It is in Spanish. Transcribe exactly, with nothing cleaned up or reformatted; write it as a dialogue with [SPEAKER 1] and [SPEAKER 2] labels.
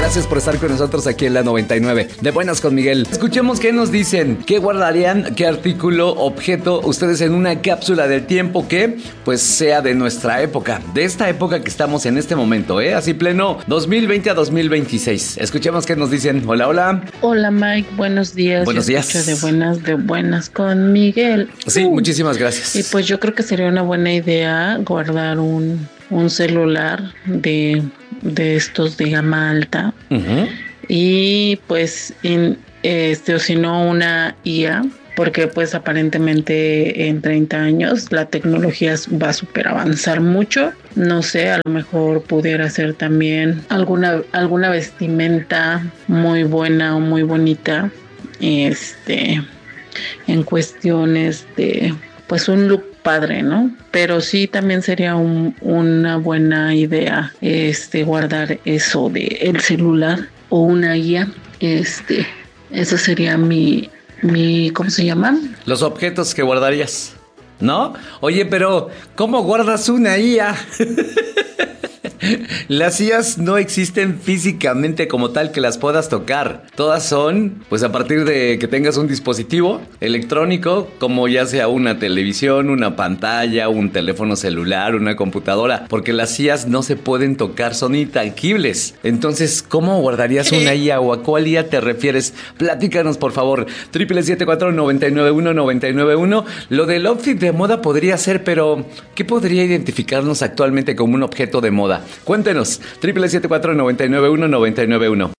[SPEAKER 1] Gracias por estar con nosotros aquí en la noventa y nueve. De buenas con Miguel. Escuchemos qué nos dicen. ¿Qué guardarían? ¿Qué artículo, objeto ustedes en una cápsula del tiempo que pues sea de nuestra época? De esta época que estamos en este momento, ¿eh? Así pleno dos mil veinte a dos mil veintiséis. Escuchemos qué nos dicen. Hola, hola.
[SPEAKER 2] Hola Mike, buenos días.
[SPEAKER 1] Buenos
[SPEAKER 2] yo
[SPEAKER 1] días.
[SPEAKER 2] De buenas, de buenas con Miguel.
[SPEAKER 1] Sí, uh. muchísimas gracias.
[SPEAKER 2] Y pues yo creo que sería una buena idea guardar un, un celular de, de estos de gama alta. Uh-huh. Y pues en, este o si no una I A, porque pues aparentemente en treinta años la tecnología va a super avanzar mucho. No sé, a lo mejor pudiera ser también alguna, alguna vestimenta muy buena o muy bonita, este, en cuestiones de pues un look padre, ¿no? Pero sí también sería un, una buena idea este guardar eso de el celular o una guía. Este, esa sería mi mi ¿cómo se llaman?
[SPEAKER 1] Los objetos que guardarías, ¿no? Oye, pero ¿cómo guardas una I A? Las I As no existen físicamente como tal que las puedas tocar. Todas son, pues a partir de que tengas un dispositivo electrónico, como ya sea una televisión, una pantalla, un teléfono celular, una computadora, porque las I As no se pueden tocar, son intangibles. Entonces, ¿cómo guardarías una I A o a cuál I A te refieres? Platícanos, por favor. Triple siete cuatro nueve nueve uno nueve nueve uno. Lo del outfit de moda podría ser, pero ¿qué podría identificarnos actualmente como un objeto de moda? Cuéntenos, triple siete cuatro nueve nueve uno nueve nueve uno.